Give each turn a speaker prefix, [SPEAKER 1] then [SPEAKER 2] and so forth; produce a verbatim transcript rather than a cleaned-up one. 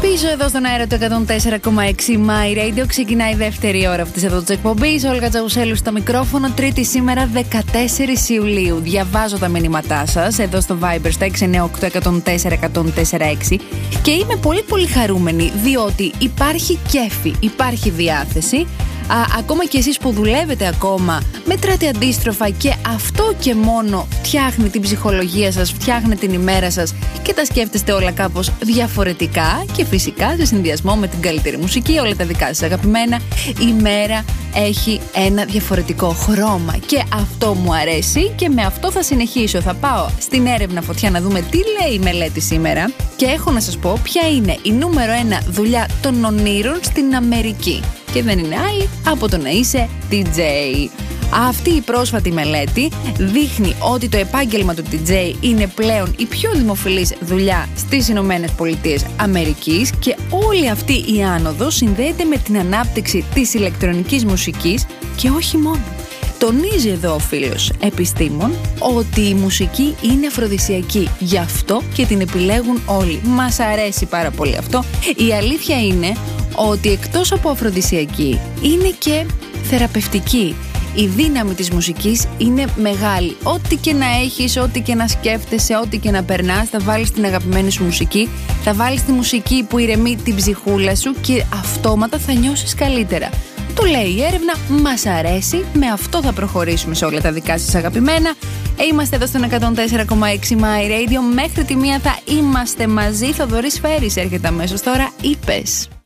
[SPEAKER 1] Πίσω εδώ στον αέρα του εκατόν τέσσερα κόμμα έξι My Radio ξεκινάει η δεύτερη ώρα αυτής εδώ της εκπομπής. Όλγα Τζαουσέλου στο μικρόφωνο, Τρίτη σήμερα δεκατέσσερις Ιουλίου. Διαβάζω τα μηνύματά σας εδώ στο Viber στα έξι εννιά οκτώ εκατόν τέσσερα εκατόν τέσσερα έξι και είμαι πολύ πολύ χαρούμενη διότι υπάρχει κέφι, υπάρχει διάθεση. Α, ακόμα και εσείς που δουλεύετε ακόμα, μετράτε αντίστροφα και αυτό και μόνο φτιάχνει την ψυχολογία σας, φτιάχνει την ημέρα σας και τα σκέφτεστε όλα κάπως διαφορετικά και φυσικά σε συνδυασμό με την καλύτερη μουσική, όλα τα δικά σας αγαπημένα, η μέρα έχει ένα διαφορετικό χρώμα και αυτό μου αρέσει και με αυτό θα συνεχίσω. Θα πάω στην έρευνα φωτιά να δούμε τι λέει η μελέτη σήμερα και έχω να σας πω ποια είναι η νούμερο ένα δουλειά των ονείρων στην Αμερική. Και δεν είναι άλλη από το να είσαι ντι τζέι. Αυτή η πρόσφατη μελέτη δείχνει ότι το επάγγελμα του ντι τζέι είναι πλέον η πιο δημοφιλής δουλειά στις Ηνωμένες Πολιτείες Αμερικής και όλη αυτή η άνοδος συνδέεται με την ανάπτυξη της ηλεκτρονικής μουσικής και όχι μόνο. Τονίζει εδώ ο φίλος επιστήμον ότι η μουσική είναι αφροδισιακή, γι' αυτό και την επιλέγουν όλοι. Μας αρέσει πάρα πολύ αυτό. Η αλήθεια είναι ότι εκτός από αφροδισιακή είναι και θεραπευτική. Η δύναμη της μουσικής είναι μεγάλη. Ό,τι και να έχεις, ό,τι και να σκέφτεσαι, ό,τι και να περνάς, θα βάλεις την αγαπημένη σου μουσική, θα βάλεις τη μουσική που ηρεμεί την ψυχούλα σου και αυτόματα θα νιώσεις καλύτερα. Το λέει η έρευνα, μας αρέσει, με αυτό θα προχωρήσουμε σε όλα τα δικά σας αγαπημένα. Είμαστε εδώ στον εκατόν τέσσερα κόμμα έξι My Radio, μέχρι τη μία θα είμαστε μαζί. Θοδωρής Φέρης έρχεται αμέσως τώρα, είπες.